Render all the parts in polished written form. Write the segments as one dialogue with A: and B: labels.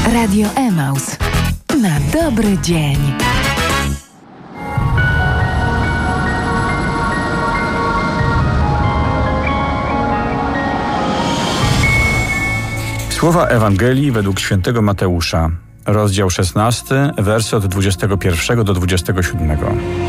A: Radio Emaus. Na dobry dzień.
B: Słowa Ewangelii według świętego Mateusza, rozdział 16, wersy od 21 do 27.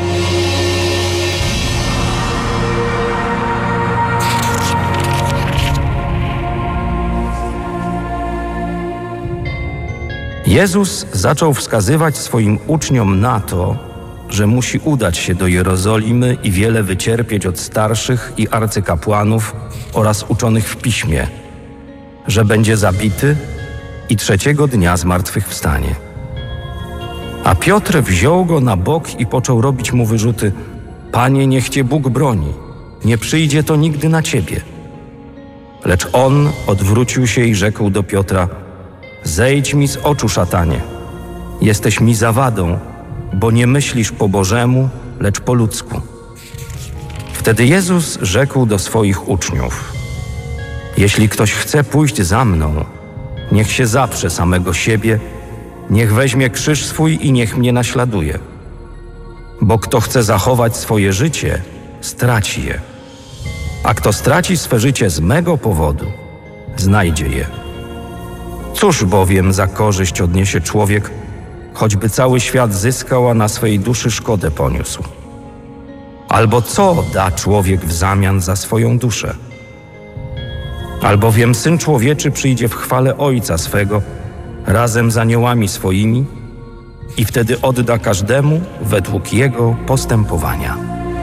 C: Jezus zaczął wskazywać swoim uczniom na to, że musi udać się do Jerozolimy i wiele wycierpieć od starszych i arcykapłanów oraz uczonych w piśmie, że będzie zabity i trzeciego dnia zmartwychwstanie. A Piotr wziął go na bok i począł robić mu wyrzuty: Panie, niech Cię Bóg broni, nie przyjdzie to nigdy na Ciebie. Lecz on odwrócił się i rzekł do Piotra: Zejdź mi z oczu, szatanie. Jesteś mi zawadą, bo nie myślisz po Bożemu, lecz po ludzku. Wtedy Jezus rzekł do swoich uczniów: Jeśli ktoś chce pójść za mną, niech się zaprze samego siebie, niech weźmie krzyż swój i niech mnie naśladuje. Bo kto chce zachować swoje życie, straci je. A kto straci swe życie z mego powodu, znajdzie je. Cóż bowiem za korzyść odniesie człowiek, choćby cały świat zyskał, a na swej duszy szkodę poniósł? Albo co da człowiek w zamian za swoją duszę? Albowiem Syn Człowieczy przyjdzie w chwale Ojca swego razem z aniołami swoimi i wtedy odda każdemu według jego postępowania.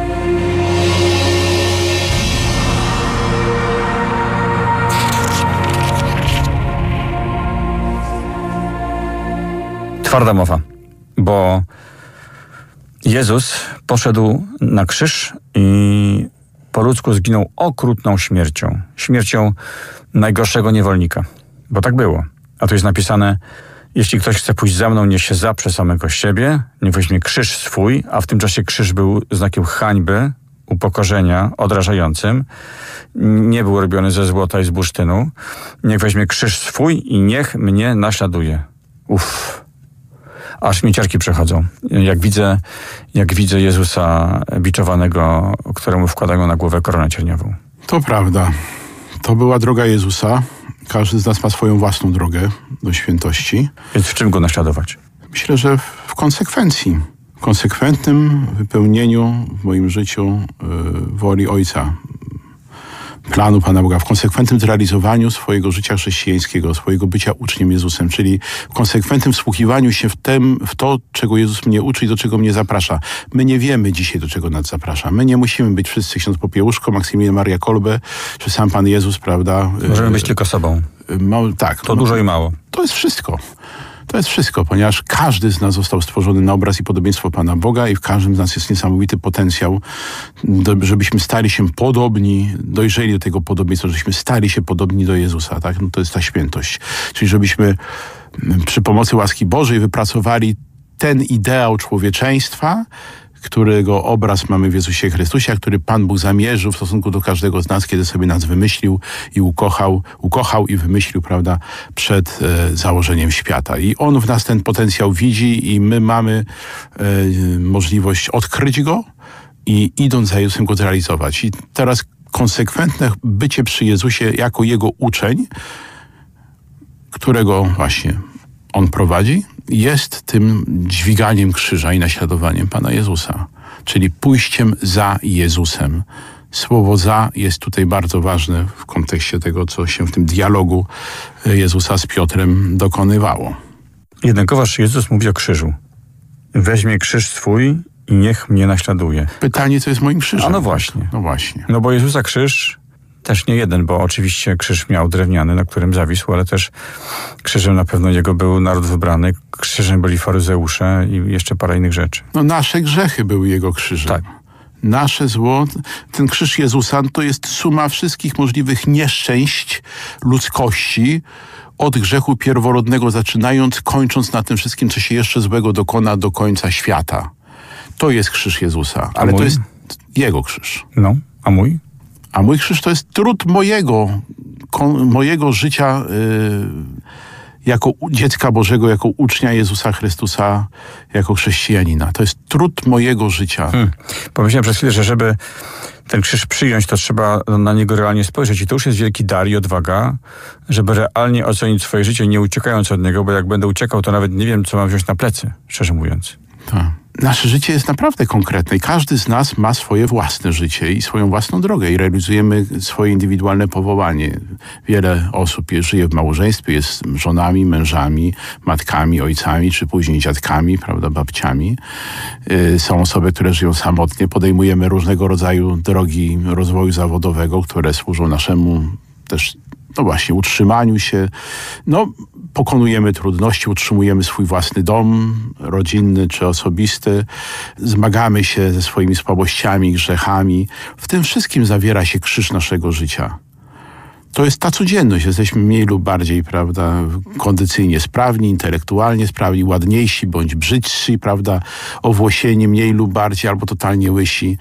B: Twarda mowa, bo Jezus poszedł na krzyż i po ludzku zginął okrutną śmiercią. Śmiercią najgorszego niewolnika. Bo tak było. A tu jest napisane: jeśli ktoś chce pójść za mną, niech się zaprze samego siebie, niech weźmie krzyż swój, a w tym czasie krzyż był znakiem hańby, upokorzenia, odrażającym. Nie był robiony ze złota i z bursztynu. Niech weźmie krzyż swój i niech mnie naśladuje. Aż mi ciarki przechodzą. Jak widzę Jezusa biczowanego, któremu wkładają na głowę koronę cierniową.
D: To prawda. To była droga Jezusa. Każdy z nas ma swoją własną drogę do świętości.
B: Więc w czym go naśladować?
D: Myślę, że w konsekwencji. W konsekwentnym wypełnieniu w moim życiu woli Ojca, planu Pana Boga, w konsekwentnym zrealizowaniu swojego życia chrześcijańskiego, swojego bycia uczniem Jezusem, czyli w konsekwentnym wsłuchiwaniu się w to, czego Jezus mnie uczy i do czego mnie zaprasza. My nie wiemy dzisiaj, do czego nas zaprasza. My nie musimy być wszyscy ksiądz Popiełuszko, Maksymilian Maria Kolbe, czy sam Pan Jezus, prawda?
B: Możemy być tylko sobą.
D: Tak.
B: To dużo i mało.
D: To jest wszystko. To jest wszystko, ponieważ każdy z nas został stworzony na obraz i podobieństwo Pana Boga i w każdym z nas jest niesamowity potencjał, żebyśmy stali się podobni, dojrzeli do tego podobieństwa, żebyśmy stali się podobni do Jezusa, tak? No to jest ta świętość. Czyli żebyśmy przy pomocy łaski Bożej wypracowali ten ideał człowieczeństwa, którego obraz mamy w Jezusie Chrystusie, a który Pan Bóg zamierzył w stosunku do każdego z nas, kiedy sobie nas wymyślił i ukochał i wymyślił, prawda, przed założeniem świata. I On w nas ten potencjał widzi i my mamy możliwość odkryć go i idąc za Jezusem go zrealizować. I teraz konsekwentne bycie przy Jezusie jako Jego uczeń, którego właśnie On prowadzi, jest tym dźwiganiem krzyża i naśladowaniem Pana Jezusa, czyli pójściem za Jezusem. Słowo za jest tutaj bardzo ważne w kontekście tego, co się w tym dialogu Jezusa z Piotrem dokonywało.
B: Jednakowoż Jezus mówi o krzyżu. Weźmie krzyż swój i niech mnie naśladuje.
D: Pytanie, co jest moim krzyżem?
B: A no właśnie.
D: No właśnie.
B: No bo Jezusa krzyż też nie jeden, bo oczywiście krzyż miał drewniany, na którym zawisł, ale też krzyżem na pewno jego był naród wybrany, krzyżem byli faryzeusze i jeszcze parę innych rzeczy.
D: No nasze grzechy były jego krzyżem.
B: Tak.
D: Nasze zło, ten krzyż Jezusa to jest suma wszystkich możliwych nieszczęść ludzkości, od grzechu pierworodnego zaczynając, kończąc na tym wszystkim, co się jeszcze złego dokona do końca świata. To jest krzyż Jezusa, ale to jest Jego krzyż.
B: No, a mój?
D: A mój krzyż to jest trud mojego życia jako dziecka Bożego, jako ucznia Jezusa Chrystusa, jako chrześcijanina. To jest trud mojego życia.
B: Pomyślałem przez chwilę, że żeby ten krzyż przyjąć, to trzeba na niego realnie spojrzeć. I to już jest wielki dar i odwaga, żeby realnie ocenić swoje życie, nie uciekając od niego, bo jak będę uciekał, to nawet nie wiem, co mam wziąć na plecy, szczerze mówiąc.
D: Tak. Nasze życie jest naprawdę konkretne i każdy z nas ma swoje własne życie i swoją własną drogę i realizujemy swoje indywidualne powołanie. Wiele osób żyje w małżeństwie, jest żonami, mężami, matkami, ojcami, czy później dziadkami, prawda, babciami. Są osoby, które żyją samotnie. Podejmujemy różnego rodzaju drogi rozwoju zawodowego, które służą naszemu też właśnie utrzymaniu się. Pokonujemy trudności, utrzymujemy swój własny dom, rodzinny czy osobisty. Zmagamy się ze swoimi słabościami, grzechami. W tym wszystkim zawiera się krzyż naszego życia. To jest ta codzienność. Jesteśmy mniej lub bardziej, prawda, kondycyjnie sprawni, intelektualnie sprawni, ładniejsi bądź brzydsi, prawda, owłosieni mniej lub bardziej, albo totalnie łysi.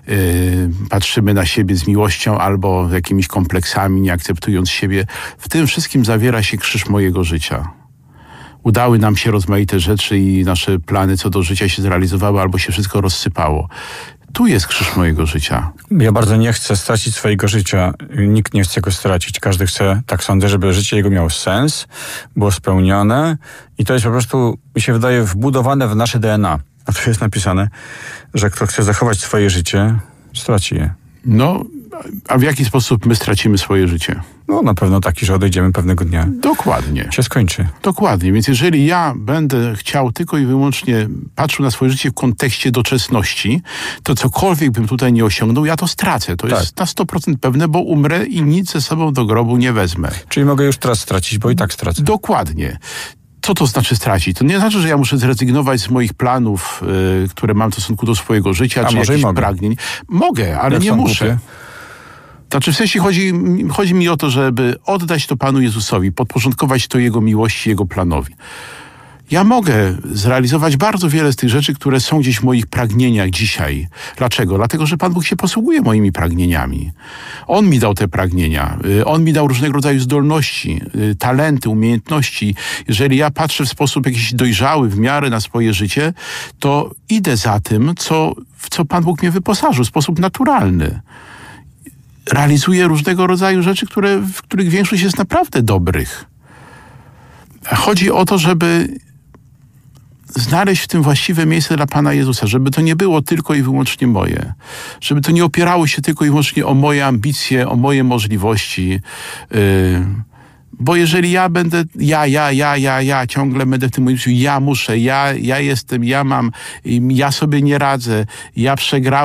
D: Patrzymy na siebie z miłością albo jakimiś kompleksami, nie akceptując siebie. W tym wszystkim zawiera się krzyż mojego życia. Udały nam się rozmaite rzeczy i nasze plany co do życia się zrealizowały albo się wszystko rozsypało. Tu jest krzyż mojego życia. Ja
B: bardzo nie chcę stracić swojego życia. Nikt nie chce go stracić. Każdy chce, tak sądzę, żeby życie jego miało sens, było spełnione i to jest po prostu, mi się wydaje, wbudowane w nasze DNA. A tu jest napisane, że kto chce zachować swoje życie, straci je.
D: A w jaki sposób my stracimy swoje życie?
B: Na pewno taki, że odejdziemy pewnego dnia.
D: Dokładnie.
B: Się skończy.
D: Dokładnie. Więc jeżeli ja będę chciał tylko i wyłącznie patrzył na swoje życie w kontekście doczesności, to cokolwiek bym tutaj nie osiągnął, ja to stracę. To jest na 100% pewne, bo umrę i nic ze sobą do grobu nie wezmę.
B: Czyli mogę już teraz stracić, bo i tak stracę.
D: Dokładnie. Co to znaczy stracić? To nie znaczy, że ja muszę zrezygnować z moich planów, które mam w stosunku do swojego życia, czy jakichś pragnień. Mogę, ale nie muszę. Głupie. Znaczy w sensie chodzi mi o to, żeby oddać to Panu Jezusowi, podporządkować to Jego miłości, Jego planowi. Ja mogę zrealizować bardzo wiele z tych rzeczy, które są gdzieś w moich pragnieniach dzisiaj. Dlaczego? Dlatego, że Pan Bóg się posługuje moimi pragnieniami. On mi dał te pragnienia. On mi dał różnego rodzaju zdolności, talenty, umiejętności. Jeżeli ja patrzę w sposób jakiś dojrzały w miarę na swoje życie, to idę za tym, w co Pan Bóg mnie wyposażył w sposób naturalny. Realizuję różnego rodzaju rzeczy, w których większość jest naprawdę dobrych. Chodzi o to, żeby znaleźć w tym właściwe miejsce dla Pana Jezusa, żeby to nie było tylko i wyłącznie moje, żeby to nie opierało się tylko i wyłącznie o moje ambicje, o moje możliwości, bo jeżeli ja będę, ciągle będę w tym mówił, ja muszę, ja jestem, ja mam, ja sobie nie radzę, ja przegrałem,